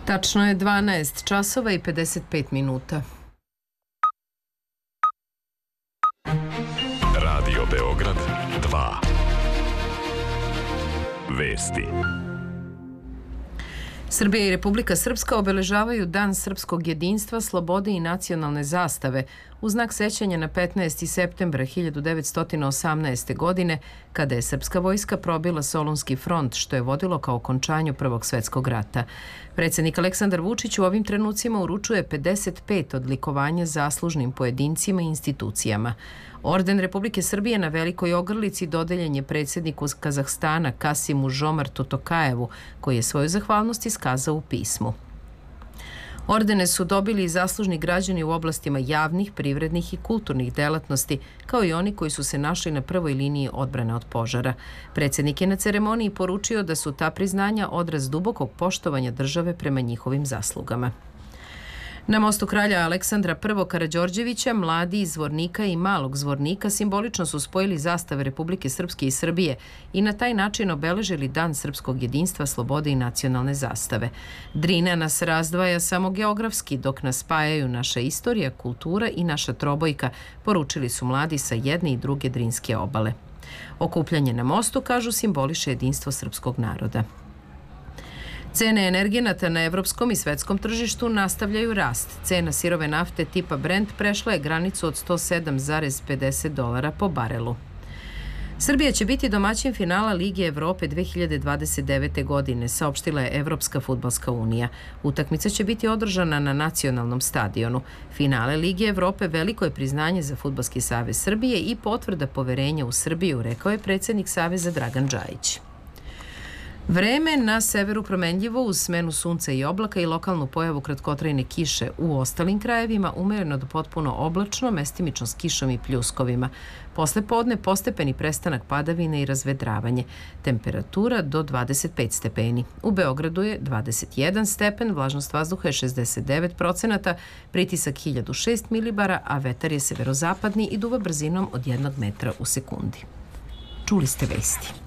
Tačno je 12 časova i 55 minuta. Radio Beograd 2. Vesti. Srbija i Republika Srpska obeležavaju Dan srpskog jedinstva, slobode i nacionalne zastave u znak sećanja na 15. septembra 1918. godine, kada je srpska vojska probila Solunski front, što je vodilo ka okončanju Prvog svetskog rata. Predsjednik Aleksandar Vučić u ovim trenucima uručuje 55 odlikovanja zaslužnim pojedincima i institucijama. Orden Republike Srbije na Velikoj Ogrlici dodeljen je predsjedniku Kazahstana Kasimu Žomartu Tokajevu, koji je svoju zahvalnost iskazao u pismu. Ordene su dobili i zaslužni građani u oblastima javnih, privrednih i kulturnih delatnosti, kao i oni koji su se našli na prvoj liniji odbrane od požara. Predsjednik je na ceremoniji poručio da su ta priznanja odraz dubokog poštovanja države prema njihovim zaslugama. Na mostu kralja Aleksandra I. Karađorđevića mladi iz Zvornika i Malog Zvornika simbolično su spojili zastave Republike Srpske i Srbije i na taj način obeležili Dan srpskog jedinstva, slobode i nacionalne zastave. Drina nas razdvaja samo geografski, dok nas spajaju naša istorija, kultura i naša trobojka, poručili su mladi sa jedne i druge drinske obale. Okupljanje na mostu, kažu, simboliše jedinstvo srpskog naroda. Cene energenata na evropskom i svetskom tržištu nastavljaju rast. Cena sirove nafte tipa Brent prešla je granicu od $107,50 po barelu. Srbija će biti domaćin finala Lige Evrope 2029. godine, saopštila je Evropska fudbalska unija. Utakmica će biti održana na nacionalnom stadionu. Finale Lige Evrope veliko je priznanje za Fudbalski savez Srbije i potvrda poverenja u Srbiju, rekao je predsjednik Saveza Dragan Džajić. Vreme na severu promenljivo uz smenu sunca i oblaka i lokalnu pojavu kratkotrajne kiše. U ostalim krajevima umereno do potpuno oblačno, mestimično s kišom i pljuskovima. Posle podne postepeni prestanak padavine i razvedravanje. Temperatura do 25 stepeni. U Beogradu je 21 stepen, vlažnost vazduha je 69%, pritisak 1006 milibara, a vetar je severozapadni i duva brzinom od 1 metra u sekundi. Čuli ste vesti.